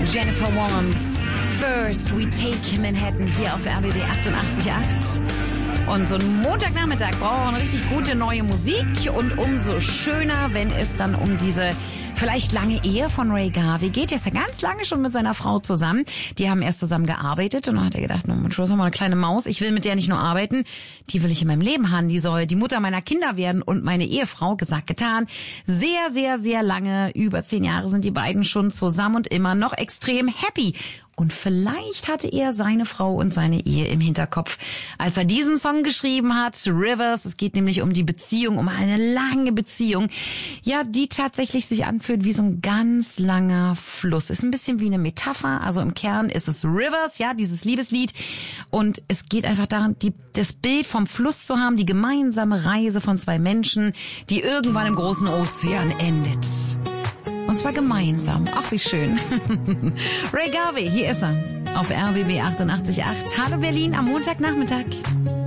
Jennifer Warnes. First we take Manhattan hier auf RBB 88.8. Und so ein Montagnachmittag braucht eine richtig gute neue Musik und umso schöner, wenn es dann um diese vielleicht lange Ehe von Ray Garvey geht. Er ist ja ganz lange schon mit seiner Frau zusammen. Die haben erst zusammen gearbeitet und dann hat er gedacht, Mensch, das ist mal eine kleine Maus. Ich will mit der nicht nur arbeiten, die will ich in meinem Leben haben. Die soll die Mutter meiner Kinder werden und meine Ehefrau. Gesagt, getan. Sehr, sehr, sehr lange, über 10 Jahre sind die beiden schon zusammen und immer noch extrem happy. Und vielleicht hatte er seine Frau und seine Ehe im Hinterkopf, als er diesen Song geschrieben hat, Rivers. Es geht nämlich um die Beziehung, um eine lange Beziehung, ja, die tatsächlich sich anfühlt wie so ein ganz langer Fluss. Ist ein bisschen wie eine Metapher, also im Kern ist es Rivers, ja, dieses Liebeslied. Und es geht einfach daran, das Bild vom Fluss zu haben, die gemeinsame Reise von 2 Menschen, die irgendwann im großen Ozean endet. Und zwar gemeinsam. Ach, wie schön. Ray Garvey, hier ist er. Auf RBB 88.8. Hallo Berlin am Montagnachmittag.